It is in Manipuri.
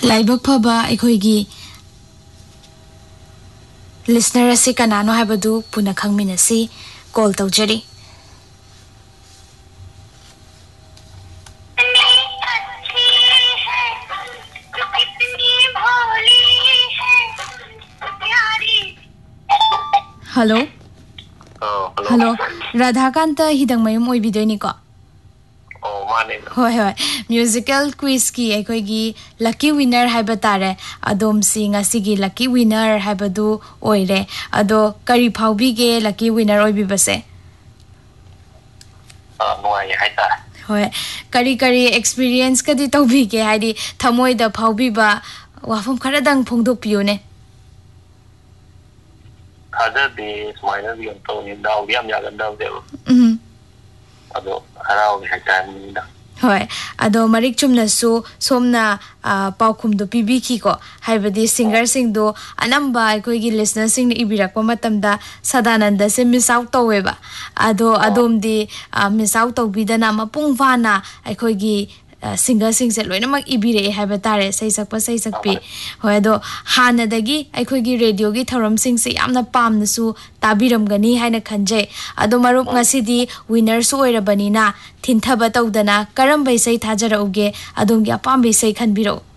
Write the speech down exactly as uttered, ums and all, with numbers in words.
लाइबक फबा अखोइगी लिसनर असे कनानो हाबदु पुना खंगमिनसी कॉल तौजरी हेलो हेलो राधाकांत हिदंगमयम ओइबिदोइनी को होय होय म्यूजिकल क्विज की अखोइगी लकी विनर हाइबा तारे अदोम सिंग असिगी लकी विनर हाइबदु ओइरे अदो करी फाउबीगे लकी विनर ओइबिबसे अ नुआय हाइता होय करी करी एक्सपीरियंस कदी तौबीगे हाइदी थमोइदा फाउबीबा वाफम खरदंग फोंदोकपियोने खाददे सुमाइना बियम तौनि दाउ याम यागंदावदेव उम अदो हरावगे हाइतानिदा होय अदो मरिक चुमनसु सोमना पाउखुमदो पिबिखिको हाइबदी सिंगर सिंगदो अनंबा अखोइगी लिसनर सिंग इबिरकपा मतमदा सदानंद से मिस आउट तौवेबा अदो अदोमदी मिस आउट तौबिदना मपुंग फाना अखोइगी सिंगर सिंग से लोइनमक इबिरे हाइबा तारे सैसकपा सैसकपी होय अदो हानदगी अखोइगी रेडियो गी थरम सिंग से यामना पामनसु ताबिरमगनी हाइना खंजे अदो मरुप ngасꯤदी विनर सु ओइरबनीना थिनथबा तौदना करम बैसै थाजरउगे अदोमगी अपाम बैसै खनबिरो